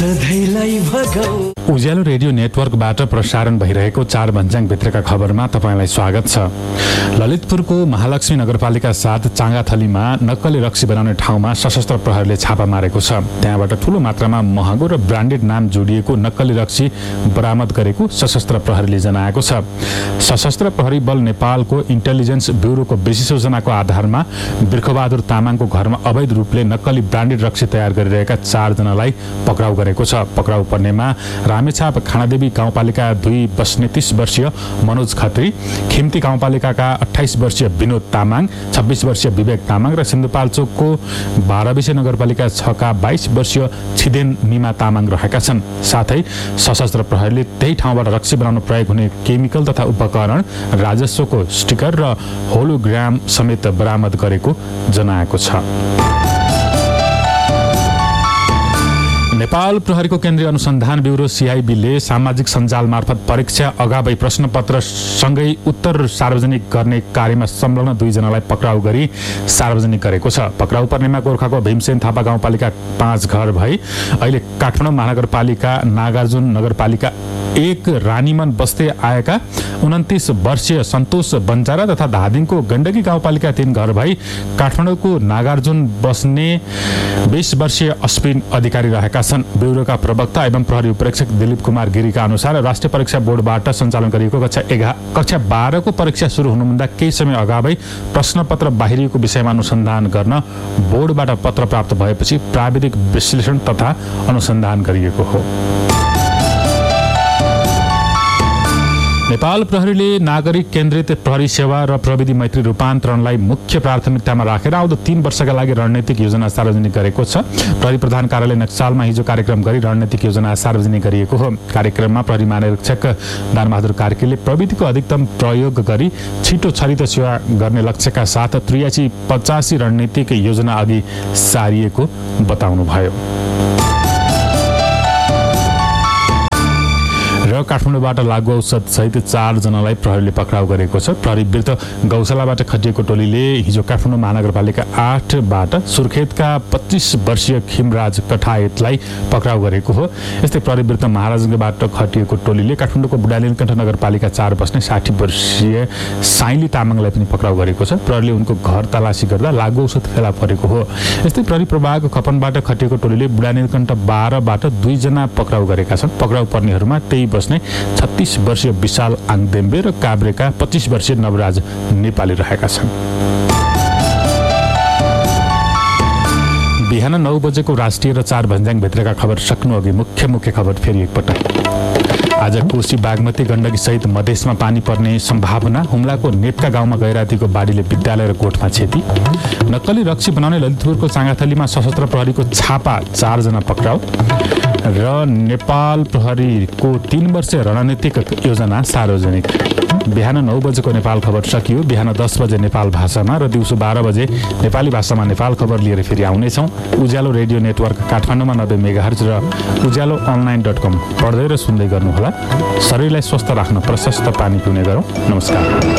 उज्यालो radio नेटवर्कबाट प्रसारण भइरहेको 4 भन्ज्याङ भित्रका खबरमा तपाईंलाई स्वागत छ। ललितपुरको महालक्ष्मी नगरपालिका 7 चाँगाथलीमा नक्कली रक्सी बनाउने ठाउँमा सशस्त्र प्रहरीले छापा मारेको छ। त्यहाँबाट ठूलो मात्रामा महँगो र ब्रान्डेड नाम जोडिएको नक्कली रक्सी बरामद गरेको सशस्त्र प्रहरीले जनाएको छ। सशस्त्र प्रहरी बल नेपालको इन्टेलिजेन्स ब्युरोको विशेष सूचनाको आधारमा बिर्खबहादुर तामाङको घरमा अवैध रूपले नक्कली ब्रान्डेड रक्सी तयार गरिरहेका 4 जनालाई पक्राउ गरेको छ। पक्राउ पर्नेमा रामेछाप खानादेवी गाउँपालिका 2 बस्ने 30 वर्षीय मनोज खत्री, खिम्ती गाउँपालिकाका 28 वर्षीय विनोद तामाङ, 26 वर्षीय विवेक तामाङ र सिन्धुपाल्चोकको 12 विषय नगरपालिका 6 का 22 वर्षीय छिदेन निमा तामाङ रहेका छन्। साथै सशस्त्र प्रहरीले त्यही ठाउँबाट रक्सी बनाउन प्रयोग हुने केमिकल तथा उपकरण, राजस्वको स्टिकर र होलोग्राम समेत बरामद गरेको जनाएको छ। नेपाल प्रहरीको केन्द्रीय अनुसन्धान ब्युरो CIB ले सामाजिक सञ्जाल मार्फत परीक्षा अगावै प्रश्नपत्र सँगै उत्तर सार्वजनिक गर्ने कार्यमा संलग्न 2 जनालाई पक्राउ गरी सार्वजनिक गरेको छ। पक्राउ पर्नेमा गोर्खाको भीमसेन थापा गाउँपालिका 5 घर भई अहिले काठमाडौँ महानगरपालिका नागार्जुन नगरपालिका 1 रानीमन बस्दै आएका 29 वर्षीय सन्तोष बन्जारा तथा धादिङको गण्डकी गाउँपालिका 3 घर भई काठमाडौँको नागार्जुन बस्ने 20 वर्षीय अश्विन अधिकारी रहेका छन्। ब्युरोका प्रवक्ता एवं प्रहरी उपरीक्षक दिलीप कुमार गिरीका अनुसार राष्ट्रिय परीक्षा बोर्डबाट सञ्चालन गरिएको कक्षा 12 को परीक्षा सुरु हुनुभन्दा केही समय अगावै प्रश्नपत्र बाहिरिएको विषयमा अनुसन्धान गर्न बोर्डबाट पत्र प्राप्त भएपछि प्राविधिक विश्लेषण तथा अनुसन्धान गरिएको हो। नेपाल प्रहरीले नागरिक केन्द्रित प्रहरी सेवा र प्रविधि मैत्री रूपान्तरणलाई मुख्य प्राथमिकतामा राखेर आउँदो 3 वर्षका लागि रणनीतिक योजना सार्वजनिक गरेको छ। प्रहरी प्रधान कार्यालय नक्सालमा हिजो कार्यक्रम गरी रणनीतिक योजना सार्वजनिक गरिएको हो। कार्यक्रममा प्रहरी महानिरीक्षक दानबहादुर कार्कीले प्रविधिको अधिकतम प्रयोग गरी छिटो छरितो सेवा गर्ने लक्ष्यका साथ 83-85 रणनीतिक योजना अघि सारिएको बताउनुभयो। र काठमाडौँबाट लागु औषध सहित 4 जनालाई प्रहरीले पक्राउ गरेको छ। प्रहरी विरुद्ध गौशालाबाट खटिएको टोलीले हिजो काठमाडौँ महानगरपालिका 8 बाट सुर्खेतका 25 वर्षीय खिमराज कठायतलाई पक्राउ गरेको हो। यस्तै प्रहरी विरुद्ध महाराजगञ्जबाट खटिएको टोलीले काठमाडौँको बुढानीलकण्ठ नगरपालिका 4 बस्ने 60 वर्षीय साइली तामाङलाई पनि पक्राउ गरेको छ। प्रहरीले उनको घर तलासी गर्दा लागु औषध फेला परेको हो। यस्तै प्रहरी प्रभाग खपनबाट खटिएको टोलीले बुढानीलकण्ठ 12 बाट 2 जना पक्राउ गरेका छन्। पक्राउ पर्नेहरूमा त्यही बस्ने 36 वर्षीय विशाल आङदेम्बे र काभ्रेका 25 वर्षीय नवराज नेपाली रहेका छन्। बिहान 9 बजेको राष्ट्रिय र 4 भन्ज्याङ भित्रका खबर सक्नु अघि मुख्य खबर फेरि एकपटक। आज कोशी बागमती गण्डकी सहित मधेसमा पानी पर्ने सम्भावना। हुम्लाको नेपका गाउँमा गैरातीको बाढीले विद्यालय र गोठमा क्षति। नक्कली रक्सी बनाउने ललितपुरको चाँगाथलीमा सशस्त्र प्रहरीको छापा, 4 जना पक्राउ। र नेपाल प्रहरीको 3 वर्षीय रणनीतिक योजना सार्वजनिक। बिहान 9 बजेको नेपाल खबर सकियो। बिहान 10 बजे नेपाल भाषामा र दिउँसो 12 बजे नेपाली भाषामा नेपाल खबर लिएर फेरि आउनेछौँ। उज्यालो रेडियो नेटवर्क काठमाडौँमा 90 मेगाहर्ज र उज्यालो online.com पढ्दै र सुन्दै गर्नुहोला। शरीरलाई स्वस्थ राख्न प्रशस्त पानी पिउने गरौँ। नमस्कार।